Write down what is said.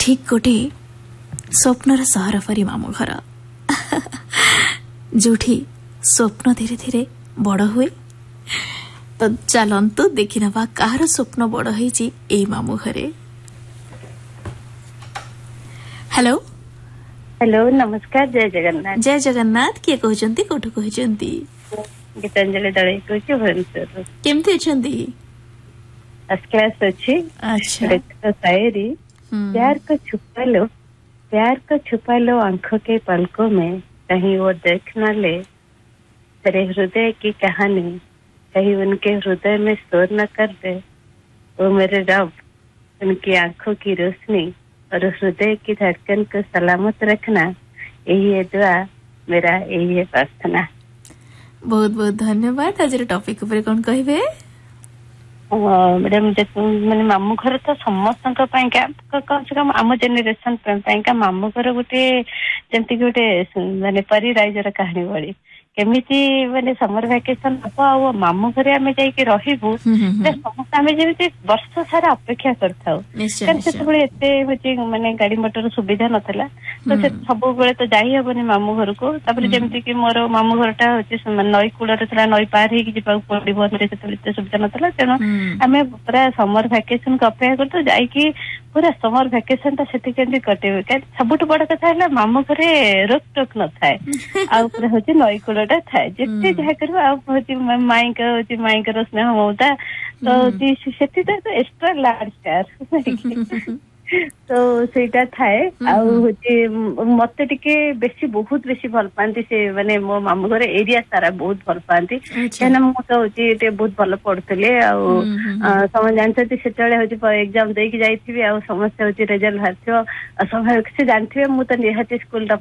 ठीक गोटे स्वप्नर सहर परी मामू घर जोठी स्वप्न धीरे धीरे बड़ हुए। तो चलंतु देखि नवा कहार स्वप्न बड़ होईची एई मामू घरे। हेलो हेलो नमस्कार जय जगन्नाथ। जय जगन्नाथ किए कहउचंती कोठु कहउचंती? गीतांजलि दळे कहूची भुवनेश्वर। केमती अछंती? फर्स्ट क्लास अछि। अच्छा तो शायरी प्यार को छुपा लो आंखों के पलकों में, कहीं वो देख न ले तेरे हृदय की कहानी, कहीं उनके हृदय में शोर न कर दे। वो मेरे रब उनकी आंखों की रोशनी और हृदय की धड़कन को सलामत रखना, यही है दुआ मेरा, यही है प्रार्थना। बहुत बहुत धन्यवाद। आज टॉपिक ऊपर कौन कहबे? मैडम माने मामू घर तो समस्त कम से कम आम जेनेरेशन मामू घर गोटे जमती गोटे माने परिराइजर कहानी भली केमिति माने समर वैकेशन हबो आ मामू घरे आमे जाइके रहिबु समस्त आमे जेमिति वर्ष सारा अपेक्षा करथाउ। कारण से एते होची माने गाड़ी मोटर सुविधा नथला, तो से सब बेले तो जाई हबनी मामू घर को। तापर जेमिति कि मोर मामू घरटा होची नई कूलर थला, नई पार हे कि जिबा पड़िबो हमरे से सुविधा नथला। तेनो आमे पूरा समर वैकेशन को अपेक्षा करतो जाइकी पूरा समर वैकेशन ता सेति केंदी कटेबे। कारण सबुठ बड़ कथा हैला मामू घरे रोक टोक न थाए आ पूरा होची नई कूलरटा थाए जेते जहा करबो आ होची माई का स्नेह ममता तो सेति तो एक्स्ट्रा लार्ज कार तो सेटा थाए आ होची मते टिके बेसी बहुत बेसी भल पांती से माने मो मामू घर एरिया सारा बहुत भल पांती। केना मो तो होची एते बहुत भल पढतले आ समय जानते सेतले होची एग्जाम देकी जाईथिबे आ समस्या होची रिजल्ट हाथियो आ समय से जानथिबे मु तो निहाती स्कूल